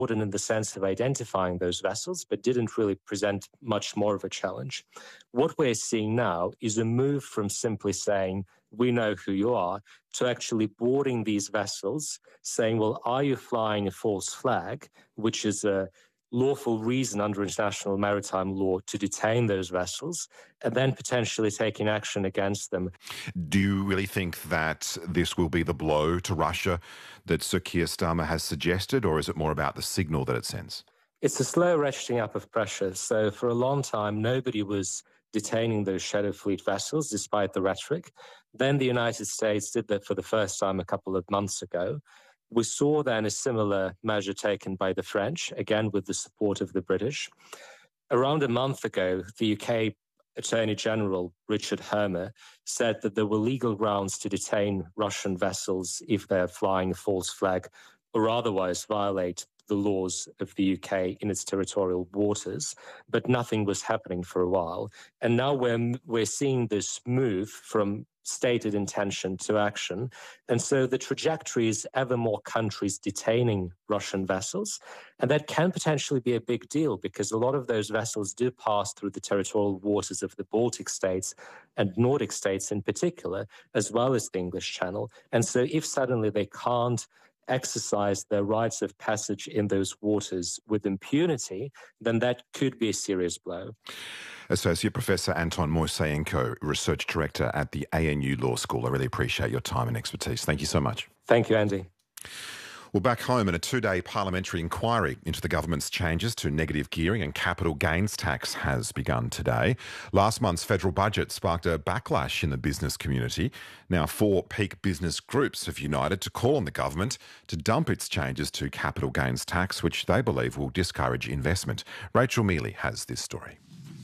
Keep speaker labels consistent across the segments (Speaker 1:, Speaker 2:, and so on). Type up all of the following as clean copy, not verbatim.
Speaker 1: important in the sense of identifying those vessels, but didn't really present much more of a challenge. What we're seeing now is a move from simply saying, we know who you are, to actually boarding these vessels, saying, well, are you flying a false flag, which is a lawful reason under international maritime law to detain those vessels, and then potentially taking action against them.
Speaker 2: Do you really think that this will be the blow to Russia that Sir Keir Starmer has suggested, or is it more about the signal that it sends?
Speaker 1: It's a slow ratcheting up of pressure. So for a long time, nobody was detaining those Shadow Fleet vessels, despite the rhetoric. Then the United States did that for the first time a couple of months ago. We saw then a similar measure taken by the French, again with the support of the British. Around a month ago, the UK Attorney General Richard Hermer said that there were legal grounds to detain Russian vessels if they're flying a false flag or otherwise violate the laws of the UK in its territorial waters, but nothing was happening for a while. And now we're seeing this move from stated intention to action. And so the trajectory is ever more countries detaining Russian vessels. And that can potentially be a big deal because a lot of those vessels do pass through the territorial waters of the Baltic states and Nordic states in particular, as well as the English Channel. And so if suddenly they can't exercise their rights of passage in those waters with impunity, then that could be a serious blow.
Speaker 2: Associate Professor Anton Moiseyenko, Research Director at the ANU Law School. I really appreciate your time and expertise. Thank you so much.
Speaker 1: Thank you, Andy.
Speaker 2: Well, back home, in a 2-day parliamentary inquiry into the government's changes to negative gearing and capital gains tax has begun today. Last month's federal budget sparked a backlash in the business community. Now, 4 peak business groups have united to call on the government to dump its changes to capital gains tax, which they believe will discourage investment. Rachel Mealy has this story.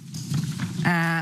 Speaker 3: Are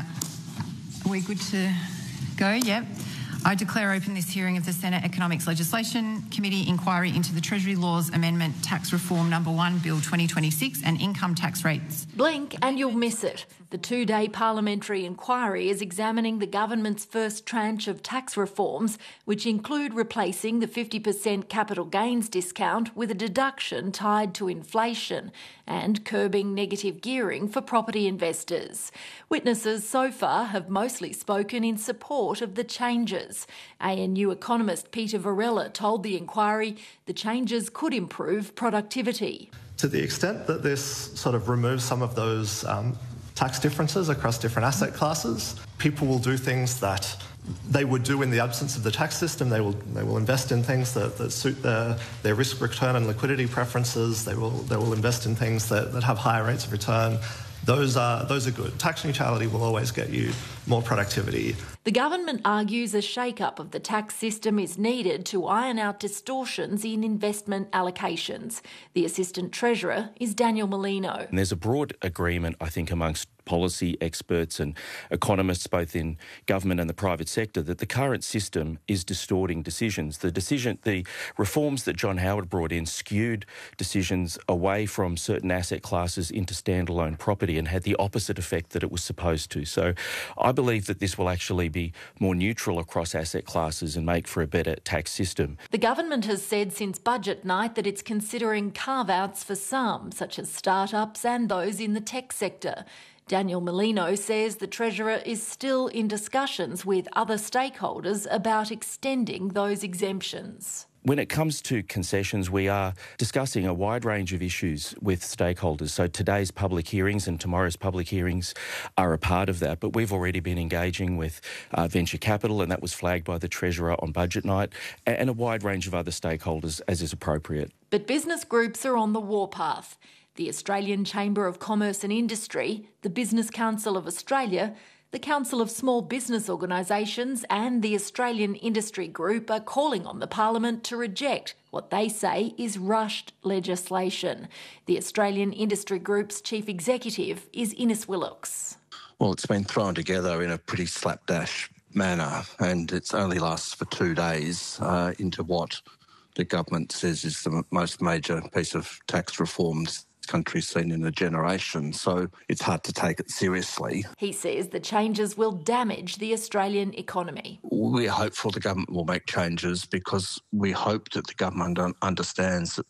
Speaker 3: we good to go? Yep. I declare open this hearing of the Senate Economics Legislation Committee inquiry into the Treasury Laws Amendment Tax Reform No. 1 Bill 2026 and income tax rates.
Speaker 4: Blink and you'll miss it. The 2-day parliamentary inquiry is examining the government's first tranche of tax reforms, which include replacing the 50% capital gains discount with a deduction tied to inflation and curbing negative gearing for property investors. Witnesses so far have mostly spoken in support of the changes. ANU economist Peter Varela told the inquiry the changes could improve productivity.
Speaker 5: To the extent that this sort of removes some of those tax differences across different asset classes, people will do things that they would do in the absence of the tax system. They will invest in things that suit their risk return and liquidity preferences. They will invest in things that have higher rates of return. Those are good. Tax neutrality will always get you more productivity.
Speaker 4: The government argues a shake-up of the tax system is needed to iron out distortions in investment allocations. The Assistant Treasurer is Daniel Molino.
Speaker 6: And there's a broad agreement, I think, amongst policy experts and economists, both in government and the private sector, that the current system is distorting decisions. The reforms that John Howard brought in skewed decisions away from certain asset classes into standalone property and had the opposite effect that it was supposed to. So I believe that this will actually be more neutral across asset classes and make for a better tax system.
Speaker 4: The government has said since budget night that it's considering carve-outs for some, such as startups and those in the tech sector. Daniel Molino says the Treasurer is still in discussions with other stakeholders about extending those exemptions.
Speaker 6: When it comes to concessions, we are discussing a wide range of issues with stakeholders. So today's public hearings and tomorrow's public hearings are a part of that. But we've already been engaging with venture capital, and that was flagged by the Treasurer on budget night, and a wide range of other stakeholders as is appropriate.
Speaker 4: But business groups are on the warpath. The Australian Chamber of Commerce and Industry, the Business Council of Australia, the Council of Small Business Organisations and the Australian Industry Group are calling on the Parliament to reject what they say is rushed legislation. The Australian Industry Group's Chief Executive is Innes Willox.
Speaker 7: Well, it's been thrown together in a pretty slapdash manner, and it only lasts for 2 days into what the government says is the most major piece of tax reforms country's seen in a generation, so it's hard to take it seriously.
Speaker 4: He says the changes will damage the Australian economy.
Speaker 7: We're hopeful the government will make changes because we hope that the government understands that the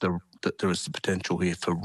Speaker 7: that there is the potential here for